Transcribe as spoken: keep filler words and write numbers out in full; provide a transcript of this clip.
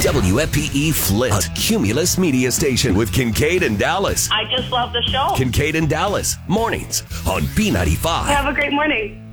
W F P E Flint, a Cumulus media station with Kincaid and Dallas. I just love the show. Kincaid and Dallas, mornings on B ninety-five. Have a great morning.